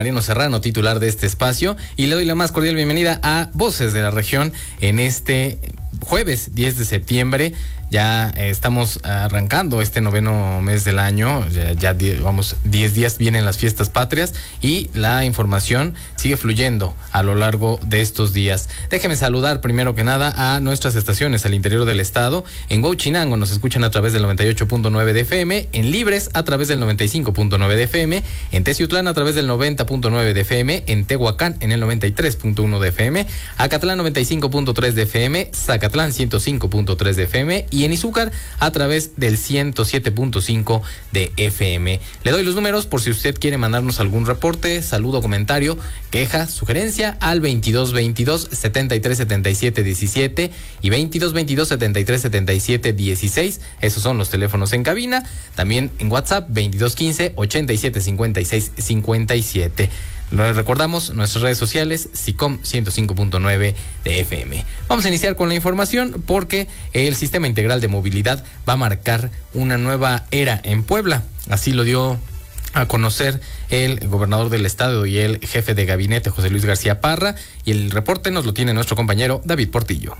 Mariano Serrano, titular de este espacio, y le doy la más cordial bienvenida a Voces de la Región en este jueves 10 de septiembre. Ya estamos arrancando este noveno mes del año, ya 10 días vienen las fiestas patrias y la información sigue fluyendo a lo largo de estos días. Déjeme saludar primero que nada a nuestras estaciones al interior del estado. En Huauchinango nos escuchan a través del 98.9 de FM, en Libres a través del 95.9 de FM, en Teciutlán a través del 90.9 de FM, en Tehuacán en el 93.1 de FM, Acatlán 95.3 de FM, Zacatlán 105.3 de FM y en Izúcar a través del 107.5 de FM. Le doy los números por si usted quiere mandarnos algún reporte, saludo, comentario, queja, sugerencia al 2222 7377 17 y 2222 7377 16. Esos son los teléfonos en cabina. También en WhatsApp 2215 8756 57. Les recordamos nuestras redes sociales, SICOM 105.9 de FM. Vamos a iniciar con la información porque el Sistema Integral de Movilidad va a marcar una nueva era en Puebla. Así lo dio a conocer el gobernador del estado y el jefe de gabinete, José Luis García Parra, y el reporte nos lo tiene nuestro compañero David Portillo.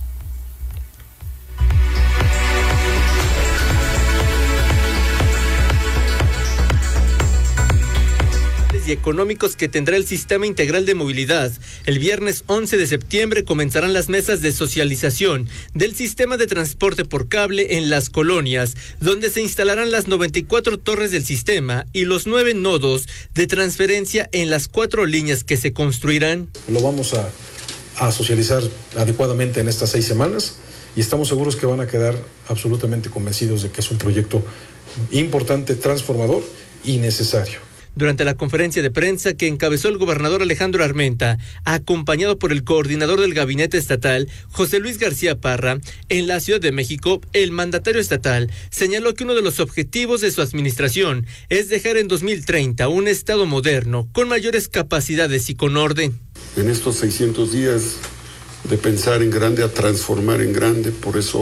Y económicos que tendrá el Sistema Integral de Movilidad. El viernes 11 de septiembre comenzarán las mesas de socialización del sistema de transporte por cable en las colonias, donde se instalarán las 94 torres del sistema y los 9 nodos de transferencia en las 4 líneas que se construirán. Lo vamos a socializar adecuadamente en estas 6 semanas y estamos seguros que van a quedar absolutamente convencidos de que es un proyecto importante, transformador y necesario. Durante la conferencia de prensa que encabezó el gobernador Alejandro Armenta, acompañado por el coordinador del gabinete estatal, José Luis García Parra, en la Ciudad de México, el mandatario estatal señaló que uno de los objetivos de su administración es dejar en 2030 un estado moderno, con mayores capacidades y con orden. En estos 600 días de pensar en grande a transformar en grande, por eso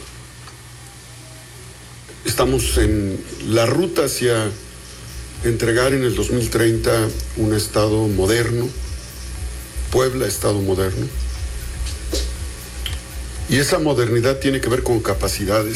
estamos en la ruta hacia entregar en el 2030 un estado moderno, Puebla, estado moderno. Y esa modernidad tiene que ver con capacidades,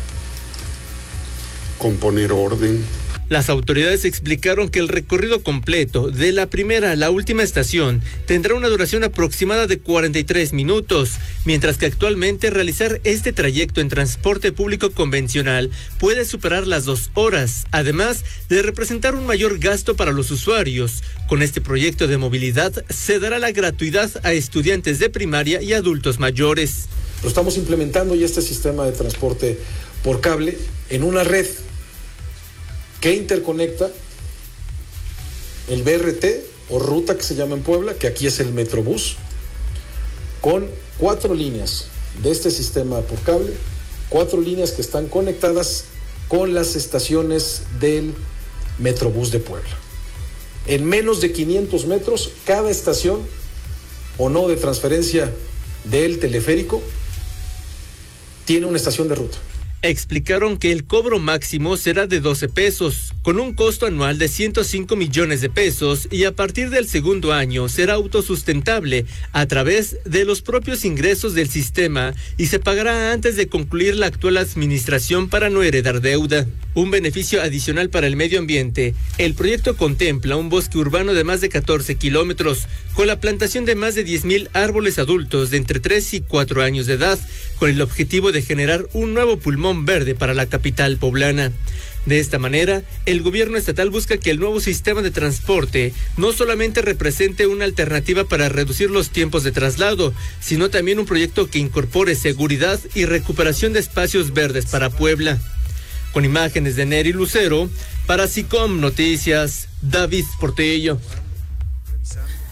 con poner orden. Las autoridades explicaron que el recorrido completo de la primera a la última estación tendrá una duración aproximada de 43 minutos, mientras que actualmente realizar este trayecto en transporte público convencional puede superar las 2 horas, además de representar un mayor gasto para los usuarios. Con este proyecto de movilidad se dará la gratuidad a estudiantes de primaria y adultos mayores. Lo estamos implementando ya este sistema de transporte por cable en una red que interconecta el BRT o ruta que se llama en Puebla, que aquí es el Metrobús, con 4 líneas de este sistema por cable, 4 líneas que están conectadas con las estaciones del Metrobús de Puebla. En menos de 500 metros, cada estación o no de transferencia del teleférico tiene una estación de ruta. Explicaron que el cobro máximo será de 12 pesos, con un costo anual de 105 millones de pesos y a partir del segundo año será autosustentable a través de los propios ingresos del sistema y se pagará antes de concluir la actual administración para no heredar deuda. Un beneficio adicional para el medio ambiente. El proyecto contempla un bosque urbano de más de 14 kilómetros, con la plantación de más de 10,000 árboles adultos de entre 3 y 4 años de edad, con el objetivo de generar un nuevo pulmón verde para la capital poblana. De esta manera, el gobierno estatal busca que el nuevo sistema de transporte no solamente represente una alternativa para reducir los tiempos de traslado, sino también un proyecto que incorpore seguridad y recuperación de espacios verdes para Puebla. Con imágenes de Neri Lucero, para SICOM Noticias, David Portillo.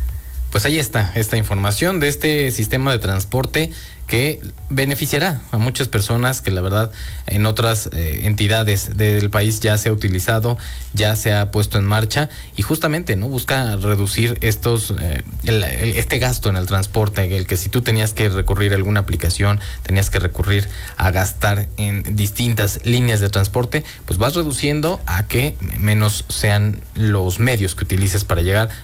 Pues ahí está esta información de este sistema de transporte que beneficiará a muchas personas, que la verdad en otras entidades del país ya se ha utilizado, ya se ha puesto en marcha, y justamente no busca reducir este gasto en el transporte, el que si tú tenías que recurrir a alguna aplicación, tenías que recurrir a gastar en distintas líneas de transporte, pues vas reduciendo a que menos sean los medios que utilices para llegar